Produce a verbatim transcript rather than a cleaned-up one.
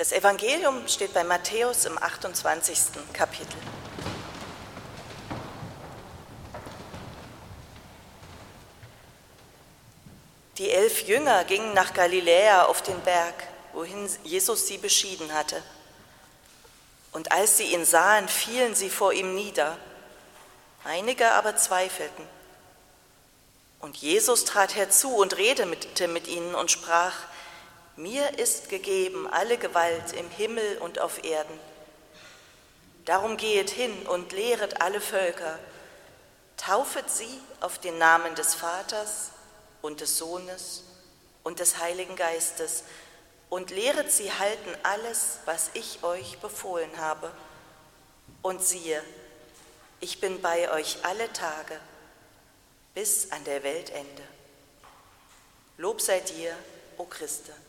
Das Evangelium steht bei Matthäus im achtundzwanzigsten Kapitel. Die elf Jünger gingen nach Galiläa auf den Berg, wohin Jesus sie beschieden hatte. Und als sie ihn sahen, fielen sie vor ihm nieder. Einige aber zweifelten. Und Jesus trat herzu und redete mit ihnen und sprach: Mir ist gegeben alle Gewalt im Himmel und auf Erden. Darum gehet hin und lehret alle Völker, taufet sie auf den Namen des Vaters und des Sohnes und des Heiligen Geistes und lehret sie halten alles, was ich euch befohlen habe. Und siehe, ich bin bei euch alle Tage bis an der Weltende. Lob sei dir, o Christe.